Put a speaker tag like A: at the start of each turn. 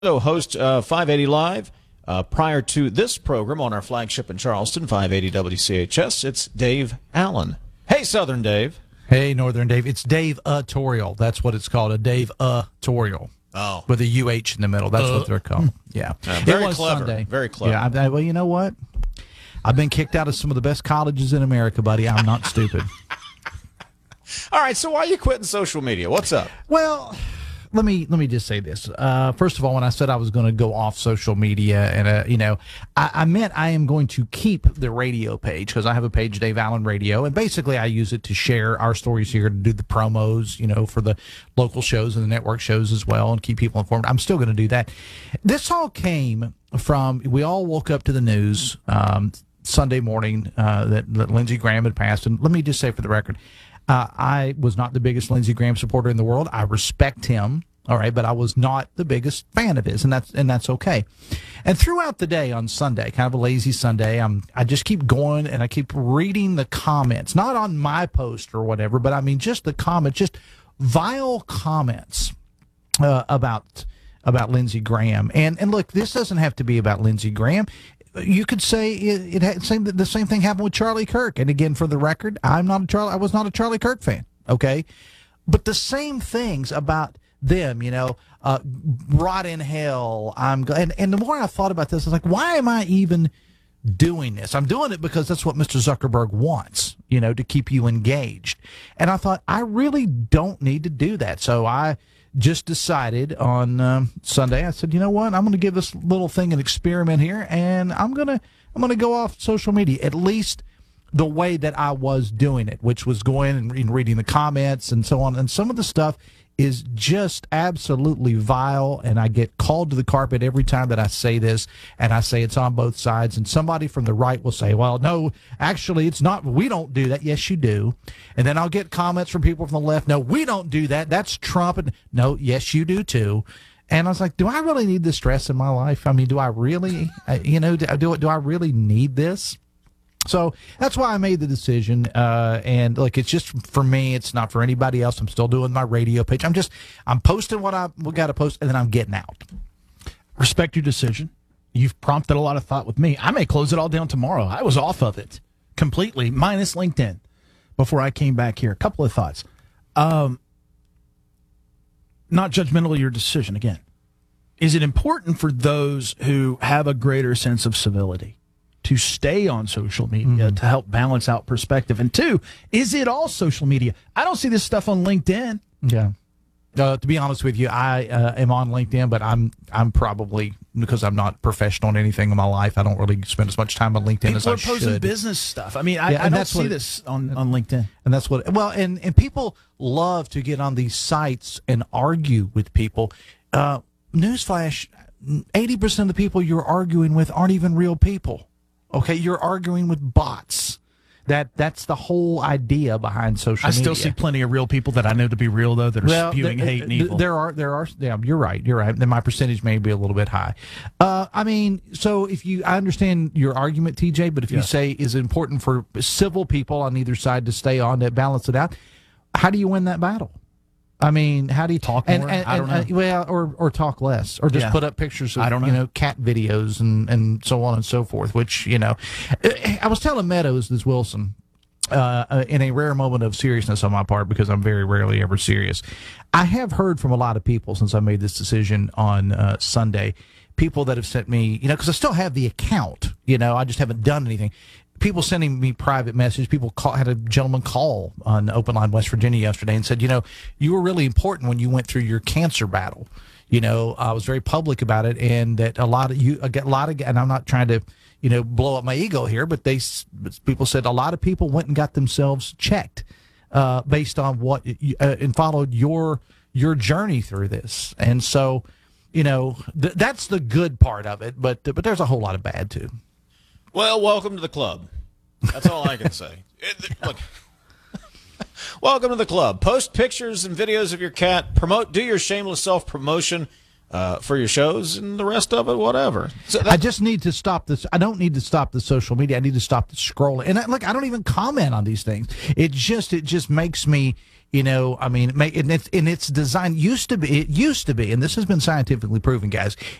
A: Host 580 Live. Prior to this program on our flagship in Charleston, 580 WCHS, it's Dave Allen. Hey, Southern Dave.
B: Hey, Northern Dave. It's Dave Torial. That's what it's called, a Dave Torial.
A: Oh.
B: With a UH in the middle. That's what they're called. Yeah.
A: Very
B: it was
A: clever.
B: Sunday.
A: Very clever.
B: Yeah. Well, you know what? I've been kicked out of some of the best colleges in America, buddy. I'm not stupid.
A: All right, so why are you quitting social media? What's up?
B: Well, let me just say this. First of all, when I said I was going to go off social media, and I meant I am going to keep the radio page because I have a page, Dave Allen Radio, and basically I use it to share our stories here, to do the promos, for the local shows and the network shows as well, and keep people informed. I'm still going to do that. This all came from, we all woke up to the news Sunday morning that Lindsey Graham had passed, and let me just say for the record, I was not the biggest Lindsey Graham supporter in the world. I respect him, all right, but I was not the biggest fan of his, and that's okay. And throughout the day on Sunday, kind of a lazy Sunday, I just keep going and I keep reading the comments, not on my post or whatever, but I mean just the comments, just vile comments about Lindsey Graham. And look, this doesn't have to be about Lindsey Graham. You could say the same thing happened with Charlie Kirk. And again, for the record, I was not a Charlie Kirk fan. Okay, but the same things about them, rot in hell. And the more I thought about this, I was like, why am I even doing this? I'm doing it because that's what Mr. Zuckerberg wants, to keep you engaged. And I thought I really don't need to do that. So I just decided on Sunday, I said, you know what, I'm going to give this little thing an experiment here, and I'm going to go off social media, at least the way that I was doing it, which was going and reading the comments and so on. And some of the stuff is just absolutely vile, and I get called to the carpet every time that I say this, and I say it's on both sides, and somebody from the right will say, well, no, actually, it's not. We don't do that. Yes, you do. And then I'll get comments from people from the left. No, we don't do that. That's Trump. And no, yes, you do too. And I was like, do I really need this stress in my life? I mean, do I really, do I really need this? So that's why I made the decision, and look, it's just for me. It's not for anybody else. I'm still doing my radio page. I'm posting what we got to post, and then I'm getting out.
C: Respect your decision. You've prompted a lot of thought with me. I may close it all down tomorrow. I was off of it completely, minus LinkedIn, before I came back here. A couple of thoughts. Not judgmental of your decision, again. Is it important for those who have a greater sense of civility to stay on social media to help balance out perspective? And two, is it all social media? I don't see this stuff on LinkedIn.
B: Yeah. To be honest with you, I am on LinkedIn, but I'm probably, because I'm not professional in anything in my life, I don't really spend as much time on LinkedIn as I should.
C: People are posting business stuff. I mean, I don't see this on LinkedIn.
B: And that's what, well, and people love to get on these sites and argue with people. Newsflash, 80% of the people you're arguing with aren't even real people. Okay, you're arguing with bots. That's the whole idea behind social media.
C: I still see plenty of real people that I know to be real, though, that are spewing hate and evil.
B: There are. Yeah, you're right. Then my percentage may be a little bit high. I mean, so I understand your argument, TJ, but if you say is it important for civil people on either side to stay on to balance it out, how do you win that battle? I mean, how do you
C: talk more? I don't know.
B: Well, or talk less, or just put up pictures of cat videos and so on and so forth. Which I was telling Meadows this Wilson in a rare moment of seriousness on my part, because I'm very rarely ever serious. I have heard from a lot of people since I made this decision on Sunday. People that have sent me, because I still have the account. I just haven't done anything. People sending me private messages. People had a gentleman call on Open Line West Virginia yesterday and said, you were really important when you went through your cancer battle. I was very public about it, and that and I'm not trying to, blow up my ego here, but people said a lot of people went and got themselves checked based on what and followed your journey through this. And so, that's the good part of it, but there's a whole lot of bad too.
A: Well, welcome to the club. That's all I can say. Look, welcome to the club. Post pictures and videos of your cat. Do your shameless self-promotion. for your shows and the rest of it, whatever. So
B: I just need to stop this. I don't need to stop the social media. I need to stop the scrolling. And look, I don't even comment on these things. It just makes me, I mean, and it's designed, it used to be, and this has been scientifically proven, guys,